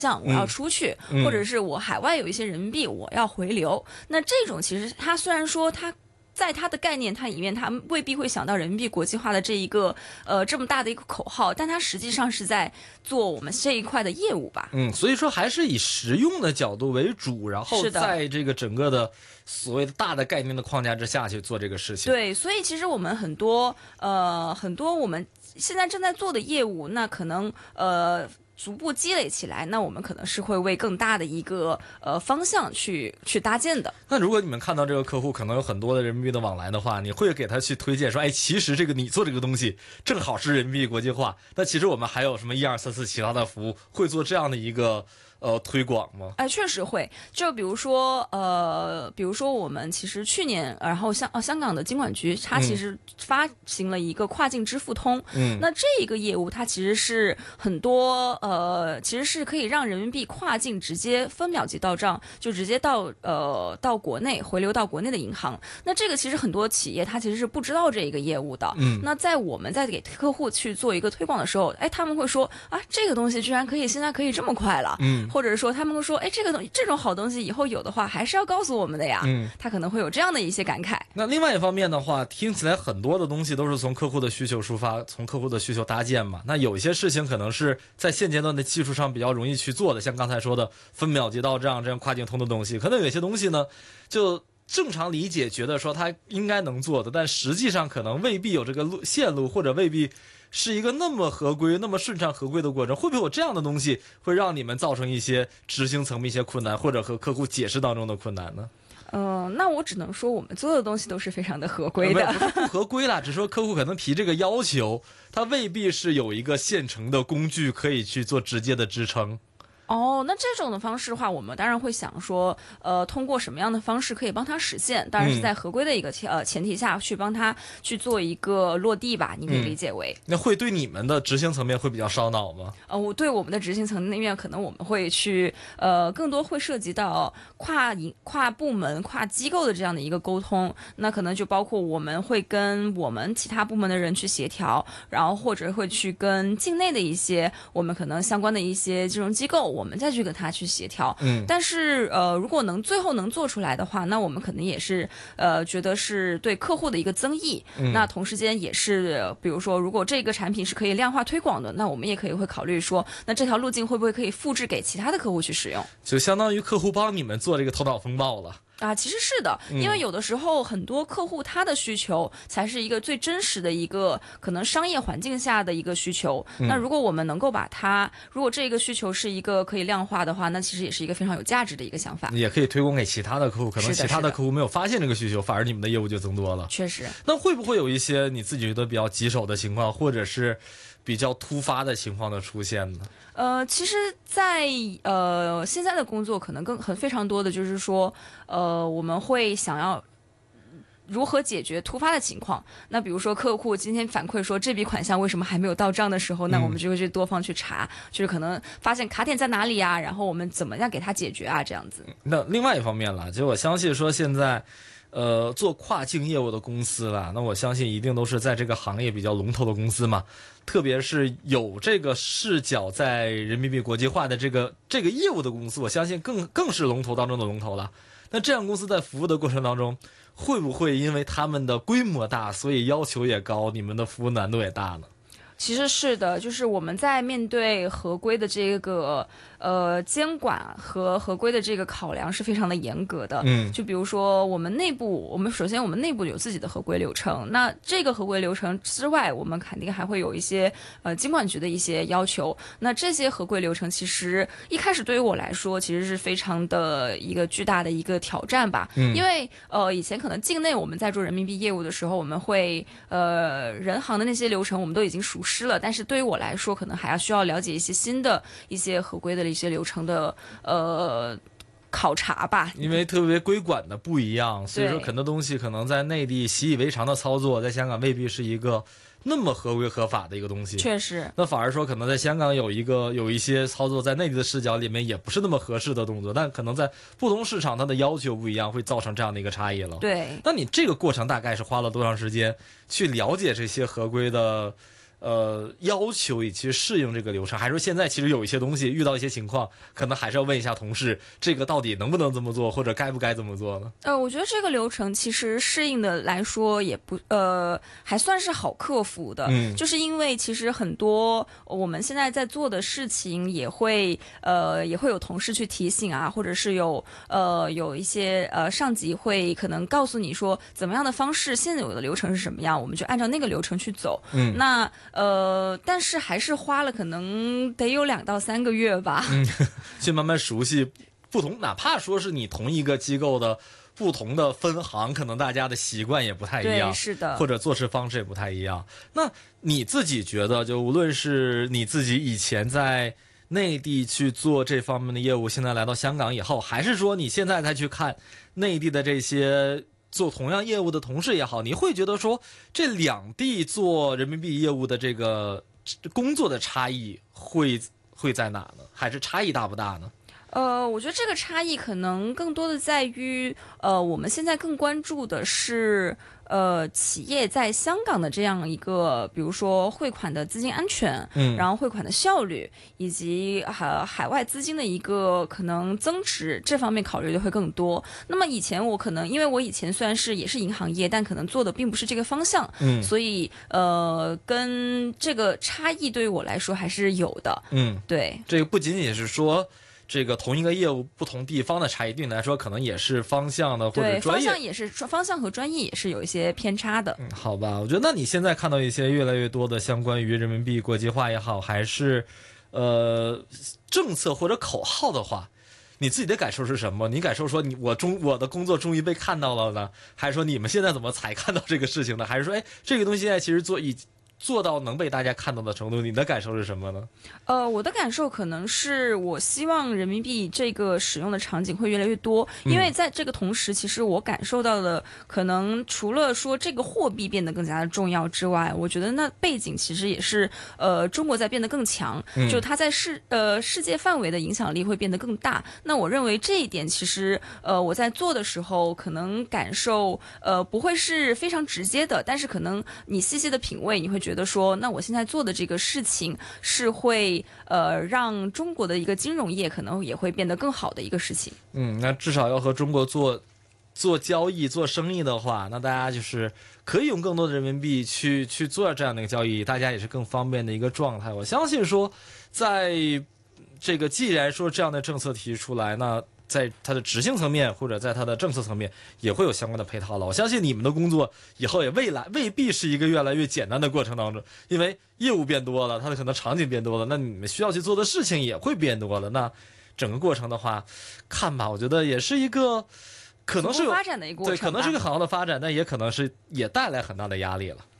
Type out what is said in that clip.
项我要出去，或者是我海外有一些人民币我要回流，那这种其实它虽然说它在它的概念它里面，它未必会想到人民币国际化的这一个这么大的一个口号，但它实际上是在做我们这一块的业务吧。 所以说还是以实用的角度为主，然后在这个整个的所谓的大的概念的框架之下去做这个事情。 对，所以其实我们很多我们现在正在做的业务，那可能逐步积累起来，那我们可能是会为更大的一个方向去搭建的。 那如果你们看到这个客户可能有很多的人民币的往来的话，你会给他去推荐说，哎，其实这个你做这个东西正好是人民币国际化，那其实我们还有什么1234其他的服务，会做这样的一个推广吗？ 确实会。就比如说我们其实去年，然后香港的金管局它其实发行了一个跨境支付通，那这一个业务它其实是很多其实是可以让人民币跨境直接分秒级到账，就直接到国内回流到国内的银行。那这个其实很多企业它其实是不知道这一个业务的。那在我们在给客户去做一个推广的时候，哎，他们会说啊，这个东西居然现在可以这么快了。或者说他们会说，哎，这种好东西以后有的话还是要告诉我们的呀。他可能会有这样的一些感慨。 那另外一方面的话，听起来很多的东西都是从客户的需求出发，从客户的需求搭建嘛。那有一些事情可能是在现阶段的技术上比较容易去做的，像刚才说的分秒级到账这样跨境通的东西，可能有些东西呢就正常理解觉得说它应该能做的，但实际上可能未必有这个线路，或者未必是一个那么合规那么顺畅合规的过程。会不会有这样的东西会让你们造成一些执行层面一些困难，或者和客户解释当中的困难呢？ 那我只能说我们做的东西都是非常的合规的。 不是不合规啦，只是说客户可能提这个要求，他未必是有一个现成的工具可以去做直接的支撑。 那这种的方式的话，我们当然会想说，通过什么样的方式可以帮他实现？当然是在合规的一个前提下去帮他去做一个落地吧，你可以理解为。 那会对你们的执行层面会比较烧脑吗？ 对我们的执行层面，可能我们会去更多会涉及到跨部门、跨机构的这样的一个沟通。那可能就包括我们会跟我们其他部门的人去协调，然后或者会去跟境内的一些我们可能相关的一些金融机构，我们再去跟他去协调。但是如果最后能做出来的话，那我们可能也是觉得是对客户的一个增益。那同时间也是比如说如果这个产品是可以量化推广的，那我们也会考虑说，那这条路径会不会可以复制给其他的客户去使用， 就相当于客户帮你们做这个头脑风暴了。 其实是的，因为有的时候很多客户他的需求才是一个最真实的一个可能商业环境下的一个需求。那如果我们能够如果这个需求是一个可以量化的话，那其实也是一个非常有价值的一个想法， 也可以推广给其他的客户，可能其他的客户没有发现这个需求，反而你们的业务就增多了。 确实。 那会不会有一些你自己觉得比较棘手的情况，或者是比较突发的情况的出现呢？ 其实在现在的工作可能非常多的就是说我们会想要如何解决突发的情况。那比如说客户今天反馈说这笔款项为什么还没有到账的时候，那我们就会去多方去查，就是可能发现卡点在哪里啊，然后我们怎么样给他解决啊，这样子。 那另外一方面了，就我相信说现在做跨境业务的公司了，那我相信一定都是在这个行业比较龙头的公司嘛，特别是有这个视角在人民币国际化的这个业务的公司，我相信更是龙头当中的龙头了。那这样公司在服务的过程当中，会不会因为他们的规模大，所以要求也高，你们的服务难度也大呢？ 其实是的，就是我们在面对合规的这个监管和合规的这个考量是非常的严格的。就比如说我们内部有自己的合规流程，那这个合规流程之外，我们肯定还会有一些金管局的一些要求。那这些合规流程其实一开始对于我来说其实是非常的一个巨大的一个挑战吧。因为以前可能境内我们在做人民币业务的时候，我们会人行的那些流程我们都已经熟悉了，但是对于我来说可能还需要了解一些新的一些合规的一些流程的考察吧。 因为特别规管的不一样，所以说很多东西可能在内地习以为常的操作，在香港未必是一个那么合规合法的一个东西。 确实。 那反而说可能在香港有一些操作在内地的视角里面也不是那么合适的动作，但可能在不同市场它的要求不一样，会造成这样的一个差异了。 对。 那你这个过程大概是花了多长时间去了解这些合规的要求以及适应这个流程，还是说现在其实有一些东西遇到一些情况，可能还是要问一下同事，这个到底能不能这么做，或者该不该这么做呢？ 我觉得这个流程其实适应的来说也不还算是好克服的，就是因为其实很多我们现在在做的事情也会有同事去提醒啊，或者是有一些上级会可能告诉你说怎么样的方式，现在有的流程是什么样，我们就按照那个流程去走。那但是还是花了可能得有2到3个月吧， 去慢慢熟悉不同，哪怕说是你同一个机构的不同的分行，可能大家的习惯也不太一样， 是的， 或者做事方式也不太一样。那你自己觉得，就无论是你自己以前在内地去做这方面的业务，现在来到香港以后，还是说你现在再去看内地的这些做同样业务的同事也好，你会觉得说这两地做人民币业务的这个工作的差异会在哪呢？还是差异大不大呢？ 我觉得这个差异可能更多的在于，我们现在更关注的是，企业在香港的这样一个，比如说汇款的资金安全，然后汇款的效率，以及海外资金的一个可能增值，这方面考虑的会更多。那么以前我可能，因为我以前虽然也是银行业，但可能做的并不是这个方向，所以跟这个差异对于我来说还是有的。对， 这个不仅仅是说这个同一个业务不同地方的差异，对你来说可能也是方向的或者专业， 方向和专业也是有一些偏差的。 好吧，我觉得那你现在看到一些越来越多的相关于人民币国际化也好，还是政策或者口号的话，你自己的感受是什么？你感受说我的工作终于被看到了呢，还是说你们现在怎么才看到这个事情呢？还是说这个东西现在其实做到能被大家看到的程度，你的感受是什么呢？ 我的感受可能是我希望人民币这个使用的场景会越来越多，因为在这个同时，其实我感受到的可能除了说这个货币变得更加的重要之外，我觉得那背景其实也是中国在变得更强，就它在世界范围的影响力会变得更大。那我认为这一点其实我在做的时候可能感受不会是非常直接的，但是可能你细细的品味，你会觉得说，那我现在做的这个事情是会让中国的一个金融业可能也会变得更好的一个事情。 那至少要和中国做交易、做生意的话，那大家就是可以用更多的人民币去做这样的一个交易，大家也是更方便的一个状态。我相信说，在这个既然说这样的政策提出来，那在它的执行层面或者在它的政策层面也会有相关的配套了。我相信你们的工作以后也未必是一个越来越简单的过程当中，因为业务变多了，它的可能场景变多了，那你们需要去做的事情也会变多了。那整个过程的话，看吧，我觉得也是一个可能是发展的一个过程， 对，可能是一个很好的发展，但也可能是也带来很大的压力了。